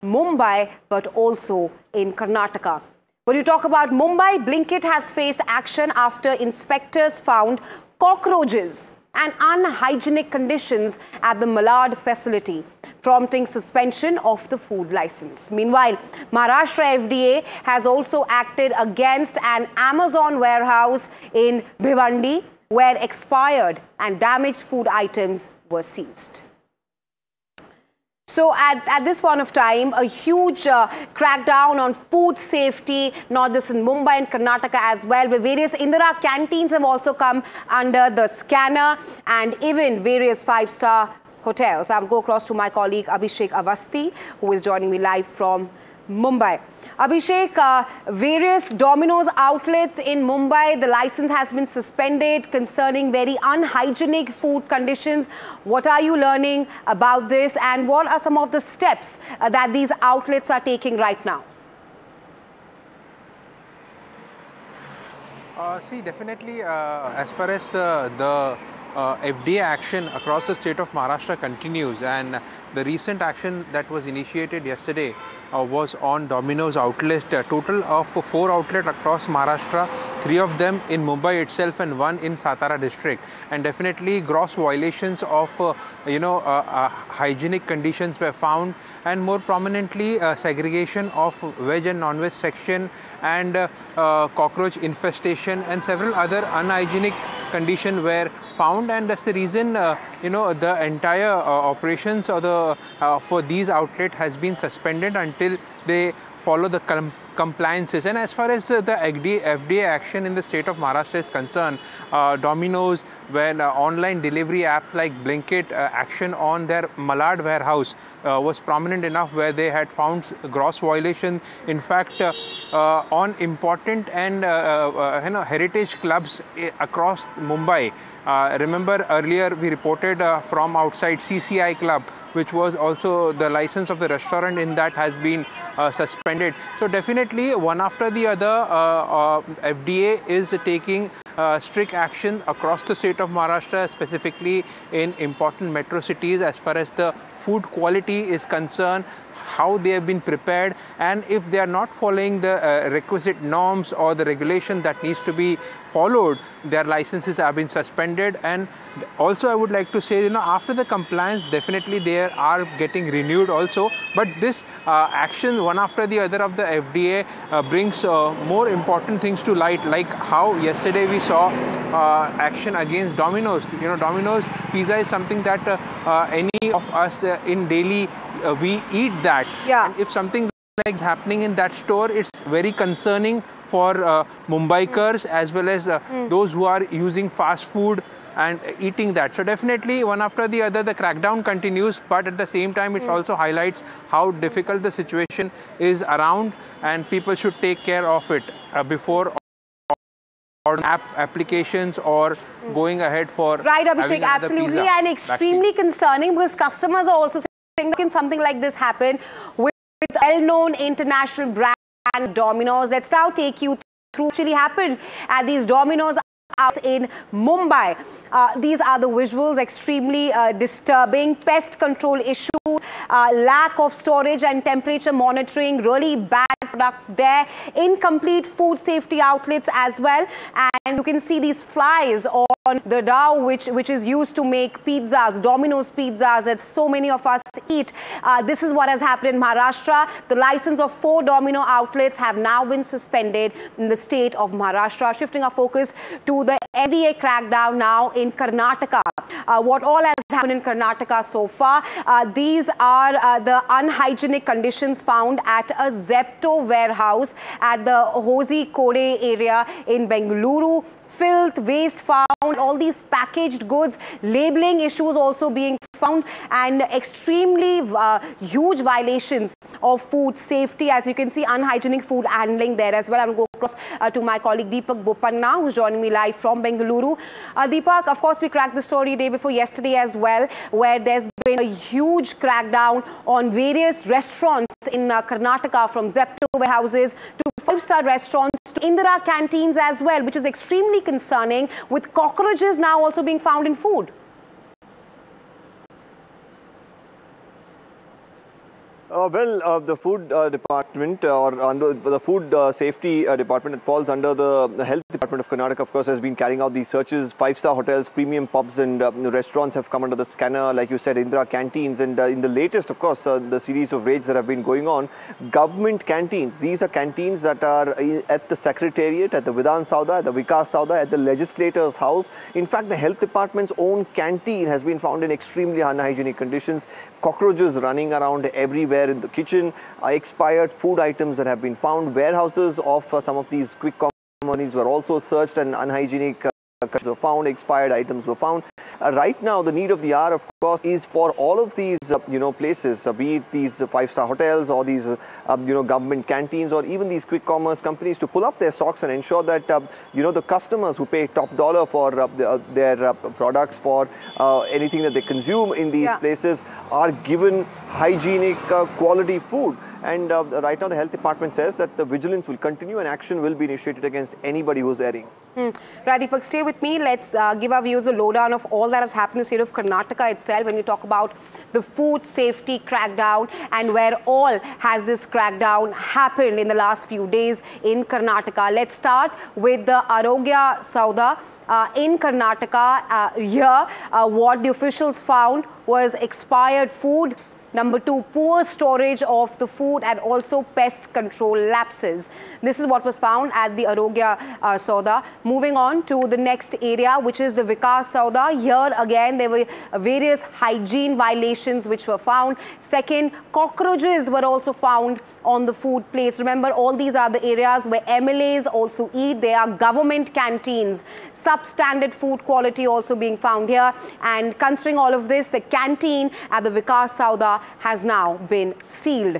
Mumbai, but also in Karnataka. When you talk about Mumbai, Blinkit has faced action after inspectors found cockroaches and unhygienic conditions at the Malad facility, prompting suspension of the food license. Meanwhile, Maharashtra FDA has also acted against an Amazon warehouse in Bhiwandi, where expired and damaged food items were seized. So at this point of time, a huge crackdown on food safety, not just in Mumbai and Karnataka as well, where various Indira canteens have also come under the scanner, and even various five-star hotels. I'll go across to my colleague Abhishek Avasthi, who is joining me live from Mumbai. Abhishek, various Domino's outlets in Mumbai, the license has been suspended concerning very unhygienic food conditions. What are you learning about this, and what are some of the steps that these outlets are taking right now? See, definitely, as far as the FDA action across the state of Maharashtra continues, and the recent action that was initiated yesterday was on Domino's outlet. A total of 4 outlets across Maharashtra, 3 of them in Mumbai itself and 1 in Satara district. And definitely gross violations of hygienic conditions were found, and more prominently segregation of veg and non-veg section, and cockroach infestation and several other unhygienic conditions were found. And that's the reason the entire operations or for these outlets has been suspended until they follow the compliances. And as far as the FDA action in the state of Maharashtra is concerned, Domino's, when online delivery apps like Blinkit action on their Malad warehouse was prominent enough, where they had found gross violation. In fact, on important and heritage clubs across Mumbai. Remember earlier we reported from outside CCI Club, which was also the license of the restaurant in that has been suspended. So definitely one after the other, FDA is taking strict action across the state of Maharashtra, specifically in important metro cities, as far as the food quality is concerned, how they have been prepared, and if they are not following the requisite norms or the regulation that needs to be followed, their licenses have been suspended. And also I would like to say, after the compliance, definitely they are getting renewed also. But this action, one after the other of the FDA, brings more important things to light, like how yesterday we saw action against Domino's. Domino's pizza is something that any of us in daily we eat that. Yeah. And if something like happening in that store, it's very concerning for Mumbaikars as well as those who are using fast food and eating that. So definitely one after the other the crackdown continues, but at the same time it also highlights how difficult the situation is around, and people should take care of it before or applications or going ahead for right, Abhishek, absolutely, and extremely concerning, because customers are also saying, can something like this happen with well-known international brand Domino's? Let's now take you through what actually happened at these Domino's out in Mumbai. These are the visuals, extremely disturbing. Pest control issue, lack of storage and temperature monitoring, really bad products there, incomplete food safety outlets as well. And you can see these flies on the dough which is used to make pizzas, Domino's pizzas that so many of us eat. This is what has happened in Maharashtra. The license of 4 Domino outlets have now been suspended in the state of Maharashtra. Shifting our focus to the FDA crackdown now in Karnataka. What all has happened in Karnataka so far? These are the unhygienic conditions found at a Zepto warehouse at the Hozikode area in Bengaluru. Filth, waste found, all these packaged goods, labeling issues also being found, and extremely huge violations of food safety. As you can see, unhygienic food handling there as well. I'm going to go across to my colleague Deepak Bopanna, who's joining me live from Bengaluru. Deepak, of course, we cracked the story day before yesterday as well, where there's been a huge crackdown on various restaurants in Karnataka, from Zepto warehouses to 5-star restaurants to Indira canteens as well, which is extremely concerning, with cockroaches now also being found in food. The food department or under the food safety department, it falls under the health department of Karnataka, of course, has been carrying out these searches. Five-star hotels, premium pubs and restaurants have come under the scanner, like you said, Indira canteens. And in the latest, of course, the series of raids that have been going on, government canteens. These are canteens that are at the Secretariat, at the Vidhan Sauda, at the Vikas Sauda, at the legislator's house. In fact, the health department's own canteen has been found in extremely unhygienic conditions. Cockroaches running around everywhere in the kitchen, expired food items that have been found. Warehouses of some of these quick companies were also searched and unhygienic were found, expired items were found. Right now, the need of the hour, of course, is for all of these, places, be it these five-star hotels or these, government canteens or even these quick commerce companies to pull up their socks and ensure that, the customers who pay top dollar for their products, for anything that they consume in these places are given hygienic quality food. And right now the health department says that the vigilance will continue and action will be initiated against anybody who's erring. Right, Deepak, stay with me. Let's give our viewers a lowdown of all that has happened in the state of Karnataka itself when we talk about the food safety crackdown and where all has this crackdown happened in the last few days in Karnataka. Let's start with the Arogya Sauda. In Karnataka, here what the officials found was expired food. Number 2, poor storage of the food and also pest control lapses. This is what was found at the Arogya Sauda. Moving on to the next area, which is the Vikas Sauda. Here again, there were various hygiene violations which were found. Second, cockroaches were also found on the food plates. Remember, all these are the areas where MLAs also eat. They are government canteens. Substandard food quality also being found here. And considering all of this, the canteen at the Vikas Sauda has now been sealed.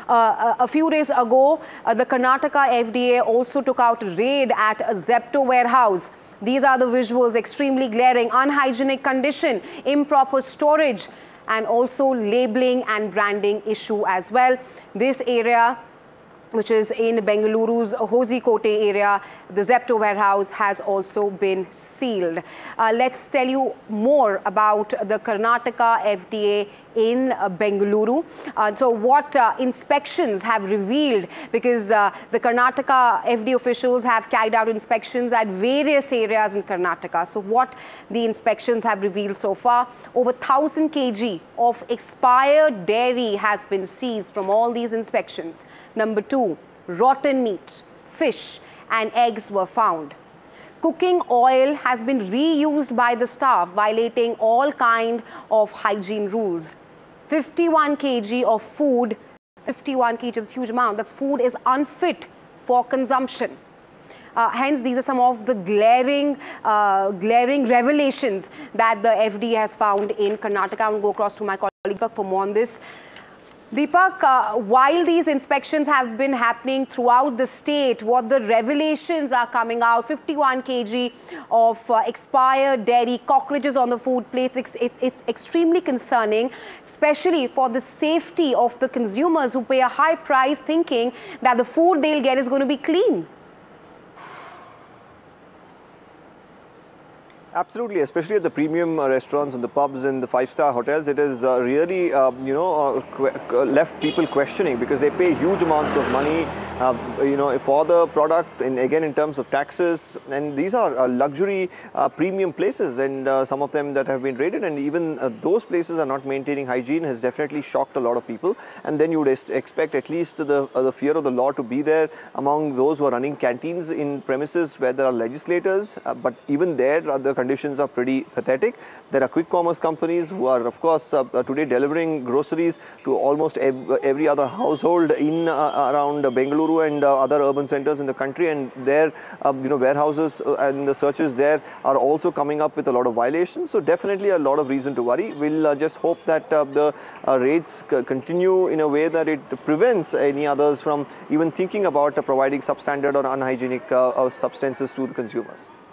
A few days ago, the Karnataka FDA also took out a raid at a Zepto warehouse. These are the visuals, extremely glaring, unhygienic condition, improper storage, and also labeling and branding issue as well. This area, which is in Bengaluru's Hozikote area, the Zepto warehouse has also been sealed. Let's tell you more about the Karnataka FDA in Bengaluru. So what inspections have revealed, because the Karnataka FDA officials have carried out inspections at various areas in Karnataka. So what the inspections have revealed so far: over 1,000 kg of expired dairy has been seized from all these inspections. Number 2, rotten meat, fish and eggs were found. Cooking oil has been reused by the staff, violating all kind of hygiene rules. 51 kg of food, 51 kg is a huge amount. That food is unfit for consumption. Hence, these are some of the glaring revelations that the FDA has found in Karnataka. I will go across to my colleague Deepak for more on this. Deepak, while these inspections have been happening throughout the state, what the revelations are coming out: 51 kg of expired dairy, cockroaches on the food plates. It's extremely concerning, especially for the safety of the consumers who pay a high price thinking that the food they'll get is going to be clean. Absolutely, especially at the premium restaurants and the pubs and the five-star hotels, it is really, left people questioning, because they pay huge amounts of money, for the product, and again in terms of taxes. And these are luxury premium places, and some of them that have been raided, and even those places are not maintaining hygiene, has definitely shocked a lot of people. And then you would expect at least the fear of the law to be there among those who are running canteens in premises where there are legislators, but even there the conditions are pretty pathetic. There are quick commerce companies who are, of course, today delivering groceries to almost every other household in around Bengaluru and other urban centers in the country, and their warehouses and the searches there are also coming up with a lot of violations. So definitely a lot of reason to worry. We'll just hope that the raids continue in a way that it prevents any others from even thinking about providing substandard or unhygienic substances to the consumers.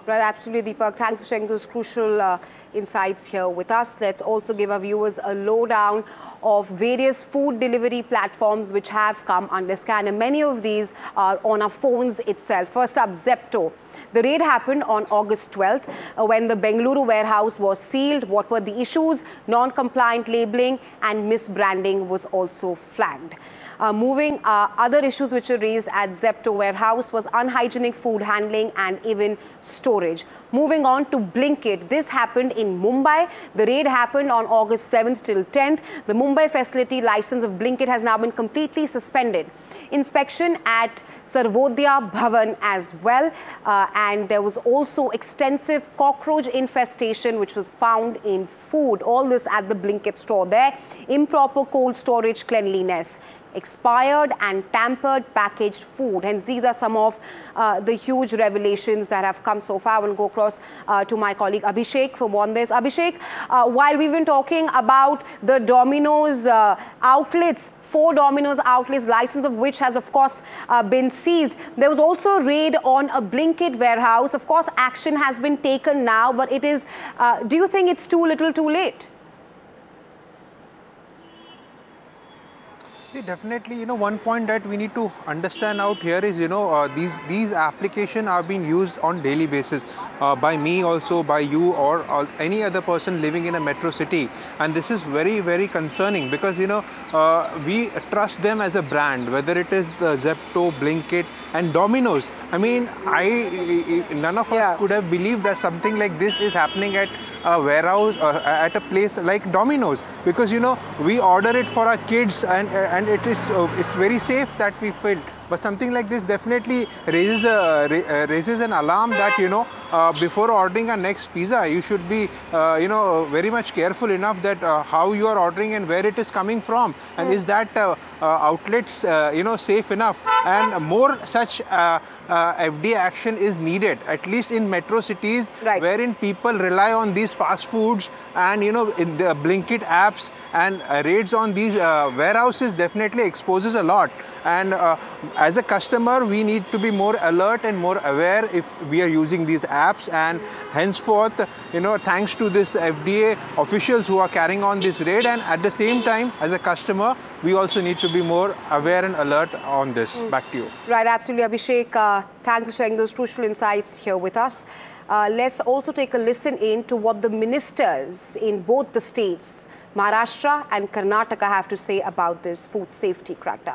Right, absolutely, Deepak. Thanks for sharing those crucial insights here with us. Let's also give our viewers a lowdown of various food delivery platforms which have come under scan, and many of these are on our phones itself. First up, Zepto. The raid happened on August 12th when the Bengaluru warehouse was sealed. What were the issues? Non-compliant labeling and misbranding was also flagged. Other issues which were raised at Zepto warehouse was unhygienic food handling and even storage. Moving on to Blinkit. This happened in Mumbai. The raid happened on August 7th till 10th. The Mumbai facility license of Blinkit has now been completely suspended. Inspection at Sarvodaya Bhavan as well. And there was also extensive cockroach infestation which was found in food. All this at the Blinkit store there. Improper cold storage cleanliness. Expired and tampered packaged food. Hence, these are some of the huge revelations that have come so far. I will go across to my colleague Abhishek for more on this. Abhishek, while we've been talking about the Domino's outlets, 4 Domino's outlets, license of which has, of course, been seized. There was also a raid on a Blinkit warehouse. Of course, action has been taken now, but it is, do you think it's too little too late? Yeah, definitely, one point that we need to understand out here is, these applications are being used on daily basis by me also, by you or any other person living in a metro city. And this is very, very concerning because, we trust them as a brand, whether it is the Zepto, Blinkit and Domino's. I mean, none of us could have believed that something like this is happening at a warehouse at a place like Domino's, because we order it for our kids and it's very safe that we feel. But something like this definitely raises an alarm that before ordering a next pizza, you should be very much careful enough that how you are ordering and where it is coming from, and is that outlets safe enough. And more such FDA action is needed, at least in metro cities, wherein people rely on these fast foods and in the Blinkit apps, and raids on these warehouses definitely exposes a lot. And as a customer, we need to be more alert and more aware if we are using these apps. And henceforth, thanks to this FDA officials who are carrying on this raid, and at the same time, as a customer, we also need to be more aware and alert on this. Back to you. Right, absolutely, Abhishek. Thanks for sharing those crucial insights here with us. Let's also take a listen in to what the ministers in both the states, Maharashtra and Karnataka, have to say about this food safety crackdown.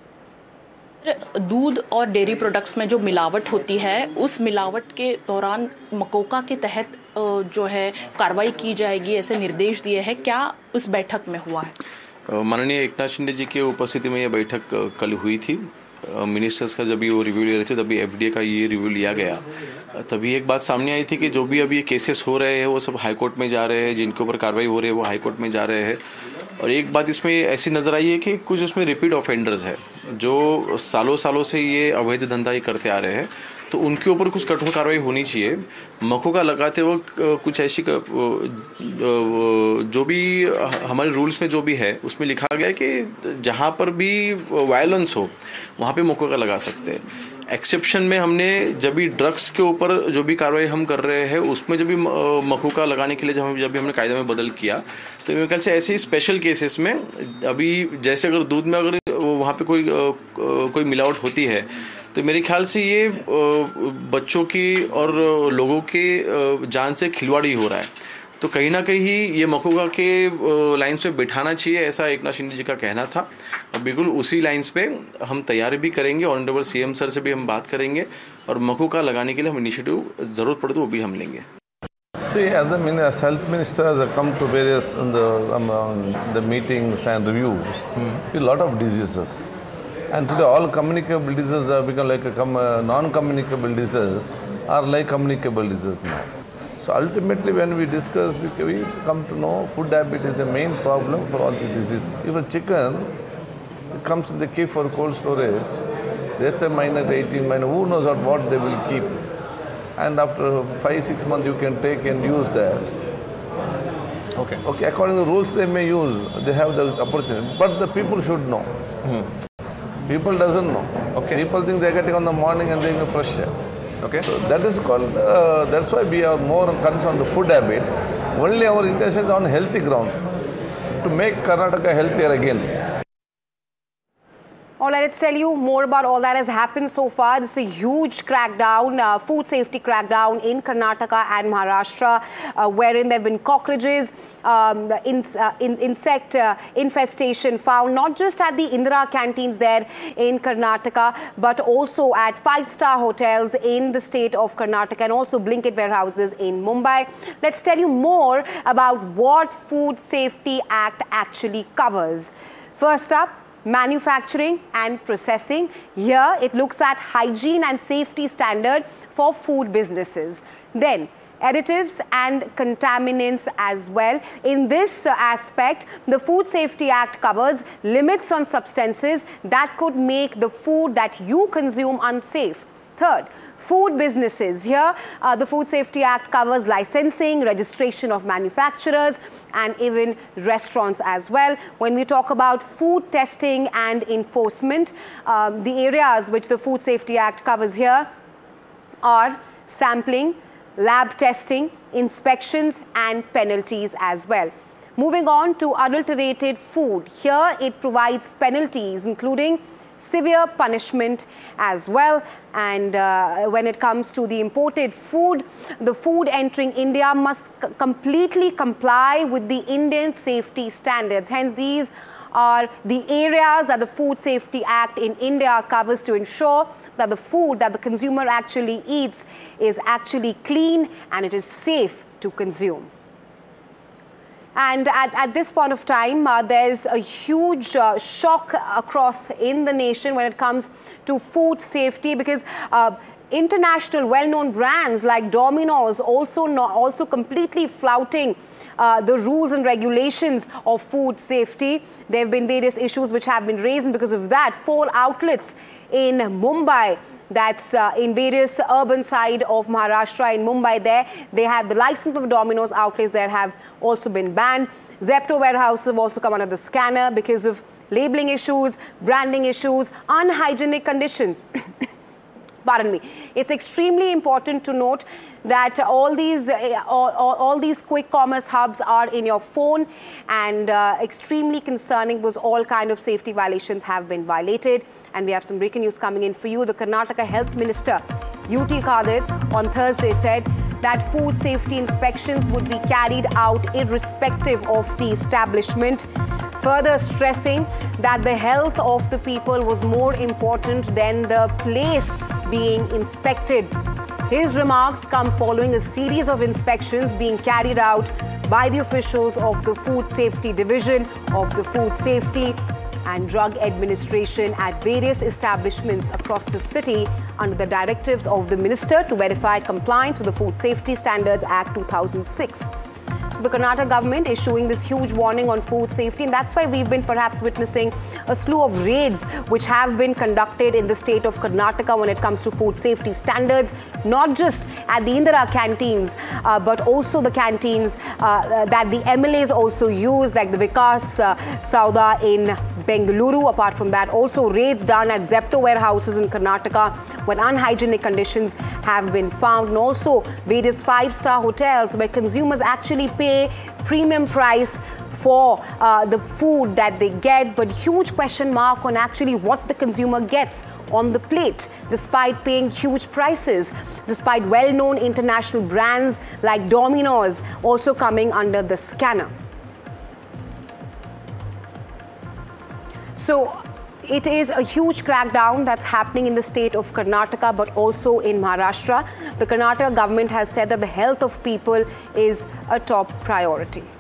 दूध और dairy products में जो मिलावट होती है, उस मिलावट के दौरान मकोका के तहत जो है कार्रवाई की जाएगी, ऐसे निर्देश दिए हैं. क्या उस बैठक में हुआ है? माननीय एकनाथ शिंदे जी के उपस्थिति में ये बैठक कल हुई थी. मिनिस्टर्स का जब वो रिव्यू ले रहे थे, तभी एफडीए का ये रिव्यू लिया गया. तभी एक बात सामने आई थी कि जो भी अभी ये केसेस हो रहे हैं वो सब हाई कोर्ट में जा रहे हैं, जिनके ऊपर कार्रवाई हो रही है वो हाई कोर्ट में जा रहे हैं. और एक बात इसमें ऐसी नज़र आई है कि कुछ उसमें रिपीट ऑफेंडर्स है जो सालों से ये अवैध धंधा ये करते आ रहे हैं, तो उनके ऊपर कुछ कठोर कार्रवाई होनी चाहिए. मकोका लगाते वक्त कुछ ऐसी जो भी हमारे रूल्स में जो भी है उसमें लिखा गया है कि जहाँ पर भी वायलेंस हो वहाँ पे मकोका लगा सकते हैं. एक्सेप्शन में हमने जब भी ड्रग्स के ऊपर जो भी कार्रवाई हम कर रहे हैं उसमें जब भी मकोका लगाने के लिए जब भी हमने कायदे में बदल किया, तो मेरे ख्याल से ऐसे ही स्पेशल केसेस में अभी जैसे अगर दूध में अगर वहाँ पे कोई मिलावट होती है, तो मेरे ख्याल से ये बच्चों की और लोगों के जान से खिलवाड़ी हो रहा है. तो कहीं ना कहीं ये मकोका के लाइन्स पे बिठाना चाहिए, ऐसा एकनाथ शिंदे जी का कहना था. और बिल्कुल उसी लाइन्स पे हम तैयारी भी करेंगे, ऑनरेबल सीएम सर से भी हम बात करेंगे और मकोका लगाने के लिए हम इनिशिएटिव जरूरत पड़े तो वो भी हम लेंगे. See, as health minister has come to various the meetings and reviews, a lot of diseases. And today all communicable diseases have become like non-communicable diseases are like communicable diseases now. So ultimately when we discuss, we come to know food habit is the main problem for all these diseases. Even chicken comes in the keep for cold storage, they say -18, who knows what they will keep. And after 5-6 months you can take and use that. Okay, according to the rules they may use, they have the opportunity, but the people should know. People doesn't know. People think they're getting on the morning and they're fresh. Okay. So that is called, that's why we are more concerned on the food habit. Only our intention is on healthy ground, to make Karnataka healthier again. All right, let's tell you more about all that has happened so far. This is a huge crackdown, food safety crackdown in Karnataka and Maharashtra, wherein there have been cockroaches, insect infestation found not just at the Indira canteens there in Karnataka, but also at five-star hotels in the state of Karnataka and also Blinkit warehouses in Mumbai. Let's tell you more about what Food Safety Act actually covers. First up, manufacturing and processing. Here it looks at hygiene and safety standard for food businesses. Then additives and contaminants as well. In this aspect, the Food Safety Act covers limits on substances that could make the food that you consume unsafe. Third, food businesses. Here, the Food Safety Act covers licensing, registration of manufacturers, and even restaurants as well. When we talk about food testing and enforcement, the areas which the Food Safety Act covers here are sampling, lab testing, inspections, and penalties as well. Moving on to adulterated food. Here, it provides penalties, including severe punishment as well. And when it comes to the imported food, the food entering India must completely comply with the Indian safety standards. Hence, these are the areas that the Food Safety Act in India covers to ensure that the food that the consumer actually eats is actually clean and it is safe to consume. And at this point of time, there's a huge shock across in the nation when it comes to food safety, because international well-known brands like Domino's also completely flouting the rules and regulations of food safety. There have been various issues which have been raised, and because of that, 4 outlets in Mumbai, that's in various urban side of Maharashtra. In Mumbai there, they have the license of Domino's outlets that have also been banned. Zepto warehouses have also come under the scanner because of labeling issues, branding issues, unhygienic conditions. Pardon me. It's extremely important to note that all these quick commerce hubs are in your phone, and extremely concerning because all kind of safety violations have been violated. And we have some breaking news coming in for you. The Karnataka Health Minister UT Khadir on Thursday said that food safety inspections would be carried out irrespective of the establishment, further stressing that the health of the people was more important than the place being inspected. His remarks come following a series of inspections being carried out by the officials of the Food Safety Division of the Food Safety and Drug Administration at various establishments across the city under the directives of the minister to verify compliance with the Food Safety Standards Act 2006. So the Karnataka government is issuing this huge warning on food safety, and that's why we've been perhaps witnessing a slew of raids which have been conducted in the state of Karnataka when it comes to food safety standards, not just at the Indira canteens, but also the canteens that the MLAs also use, like the Vikas Sauda in Bengaluru. Apart from that, also raids done at Zepto warehouses in Karnataka when unhygienic conditions have been found, and also various 5-star hotels where consumers actually pay premium price for the food that they get, but huge question mark on actually what the consumer gets on the plate, despite paying huge prices, despite well-known international brands like Domino's also coming under the scanner. So it is a huge crackdown that's happening in the state of Karnataka, but also in Maharashtra. The Karnataka government has said that the health of people is a top priority.